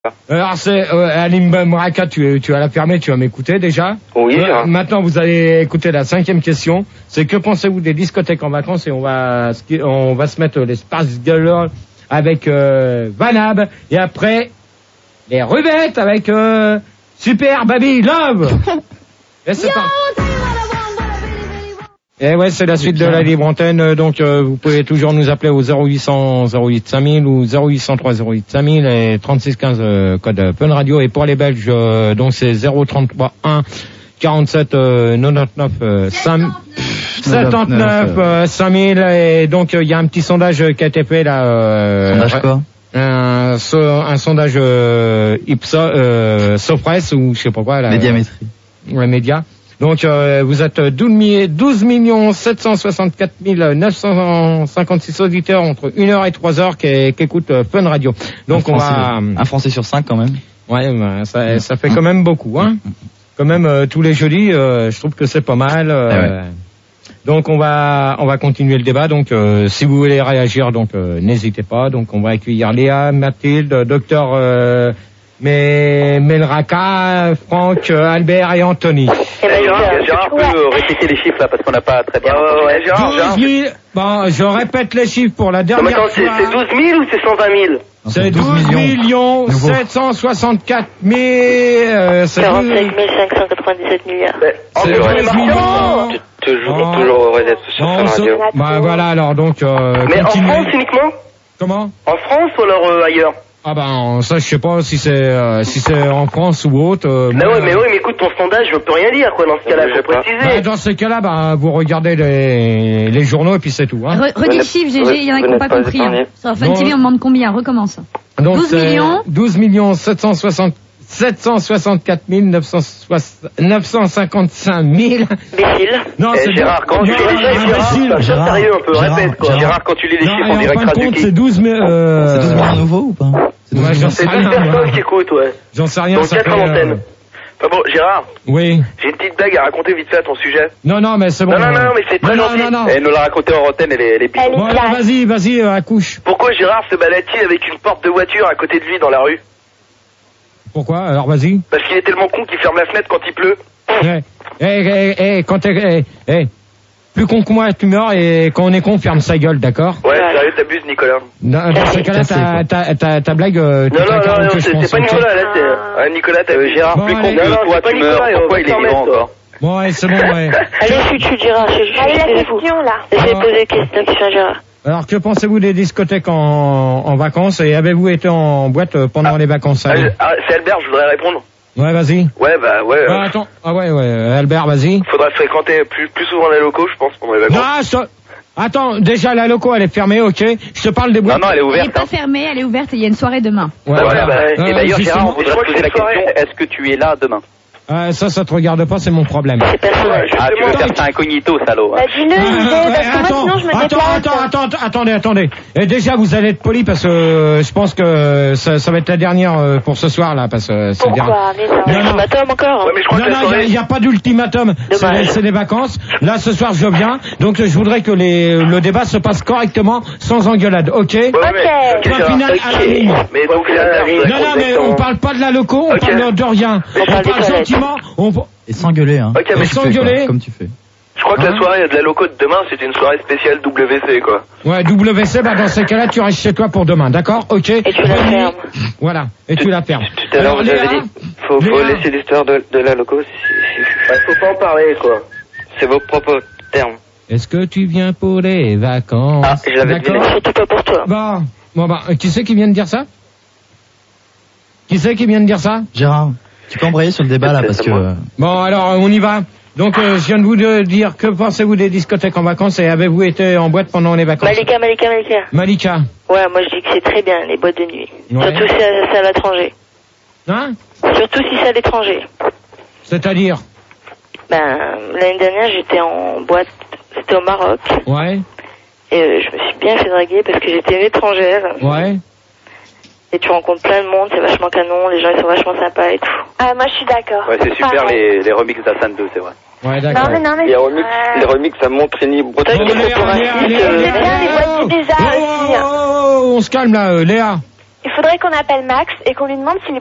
Alors c'est Alim Mraka, tu vas la fermer, tu vas m'écouter déjà. Oui. Maintenant vous allez écouter la 5e question. C'est que pensez-vous des discothèques en vacances, et on va se mettre les Spice Girls avec Vanab, et après les Rubettes avec Super Baby Love. Et c'est parti. Et ouais, c'est la suite de la libre antenne, donc vous pouvez toujours nous appeler au 0800 08 5000 ou 0803 08 5000 et 36 15 code Fun Radio, et pour les Belges donc c'est 033 1 47 99 79 5000, et donc il y a un petit sondage qui a été fait là. Sondage quoi? Un sondage Ipsos Sopress ou je sais pas quoi là. Médiamétrie. Ouais, média. Donc vous êtes 12 764 956 auditeurs entre 1h et 3h qui écoutent Fun Radio. Donc un Français sur 5 quand même. Ouais, bah, ça fait quand même beaucoup, hein. Quand même tous les jeudis, je trouve que c'est pas mal. Ouais. Donc on va continuer le débat. Donc si vous voulez réagir, donc n'hésitez pas. Donc on va accueillir Léa, Mathilde, docteur Melraka, Franck, Albert et Anthony. Gérard peut répéter les chiffres là parce qu'on n'a pas très bien entendu. Gérard. 12 000, bon, je répète les chiffres pour la dernière fois. C'est 12 000 ou c'est 120 000? C'est 12 millions 764 000. 45 597 milliards. C'est 12 millions. Toujours au reset sur Fun Radio. Bah voilà, alors donc. Mais continuez. en France uniquement? Comment? En France ou alors ailleurs? Ah ben ça je sais pas si c'est en France ou autre. Mais écoute, ton sondage je peux rien dire quoi dans ce cas-là, je vais préciser. Bah, dans ce cas-là, bah vous regardez les journaux et puis c'est tout. Hein. Redis le chiffre, GG, il y en a qui n'ont pas compris. Hein. Sur Fun TV on demande combien, recommence. Donc 12 millions 764 955 000. Imbécile. Non, c'est Gérard, quand tu lis les chiffres, Gérard, sérieux un peu, répète quoi. Gérard, quand tu lis les chiffres, on dirait traduit. C'est 12 millions. C'est 12 millions nouveaux ou pas? C'est 12 personnes qui écoutent, ouais. J'en sais rien. Donc 4 antennes. Enfin bon, Gérard. Oui. J'ai une petite blague à raconter vite fait à ton sujet. Non, mais c'est bon. Non, mais c'est très gentil. Elle nous l'a raconté en antenne, elle est bizarre. Bon, alors, vas-y, accouche. Pourquoi Gérard se balade-t-il avec une porte de voiture à côté de lui dans la rue? Pourquoi? Alors vas-y. Parce qu'il est tellement con qu'il ferme la fenêtre quand il pleut. Quand plus con que moi tu meurs, et quand on est con, ferme sa gueule, d'accord? Ouais, sérieux, t'abuses, Nicolas. Non, dans ce cas-là, ta blague... Non, c'est pas Nicolas, là, c'est... Nicolas, t'as Gérard, plus con que toi, tu meurs, pourquoi il est vivant encore? Bon, ouais, c'est bon, ouais. Allez, chut, Gérard, Allez, la question, là. J'ai posé la question à Gérard. Alors, que pensez-vous des discothèques en vacances, et avez-vous été en boîte pendant les vacances? C'est Albert, je voudrais répondre. Ouais, vas-y. Ouais. Attends. Ah ouais, Albert, vas-y. Faudrait fréquenter plus souvent les locaux, je pense, pendant les vacances. Non, attends, déjà la loco elle est fermée, ok. Je te parle des boîtes. Non, elle est ouverte. Elle est pas fermée, elle est ouverte et il y a une soirée demain. Ouais, et d'ailleurs, Gérard, on voudrait te poser la question, est-ce que tu es là demain? Ça te regarde pas, c'est mon problème. Tu veux faire ça incognito, salaud. Dis-le, parce que moi sinon je me déplace. Attendez. Et déjà vous allez être poli parce que je pense que ça va être la dernière pour ce soir là, parce que c'est Pourquoi? Ultimatum encore? Ouais, mais je crois il y a pas d'ultimatum. C'est des vacances. Là ce soir je viens, donc je voudrais que le débat se passe correctement, sans engueulade, ok? Point final à la ligne. Mais donc non, mais on parle pas de la loco, on parle de rien. On parle gentiment. Et s'engueuler, hein. Ok, mais s'engueuler. Comme tu fais. Je crois que la soirée de la loco de demain, c'est une soirée spéciale WC, quoi. Ouais, WC, bah dans ces cas-là, tu restes chez toi pour demain, d'accord? Ok. Et tu la fermes. Voilà, et tu la fermes. Tout à l'heure, vous avez dit, faut laisser l'histoire de la loco. Faut pas en parler, quoi. C'est vos propres termes. Est-ce que tu viens pour les vacances? Ah, je l'avais dit. Surtout pas pour toi. Bon, qui c'est qui vient de dire ça? Gérard, tu peux embrayer sur le débat là parce que... Bon, alors on y va. Donc je viens de vous dire, que pensez-vous des discothèques en vacances, et avez-vous été en boîte pendant les vacances? Malika. Ouais, moi je dis que c'est très bien les boîtes de nuit. Ouais. Surtout si c'est à l'étranger. Hein? Surtout si c'est à l'étranger. C'est-à-dire? L'année dernière j'étais en boîte, c'était au Maroc. Ouais. Et je me suis bien fait draguer parce que j'étais une étrangère. Ouais. Et tu rencontres plein de monde, c'est vachement canon, les gens ils sont vachement sympas et tout. Ah, moi je suis d'accord. Ouais, c'est super les remixes d'Assan 2, c'est vrai. Ouais, d'accord. Non, mais Les remixes à Montrény, Bretagne. j'aime bien les boîtes du désert aussi. On se calme là, Léa. Il faudrait qu'on appelle Max et qu'on lui demande s'il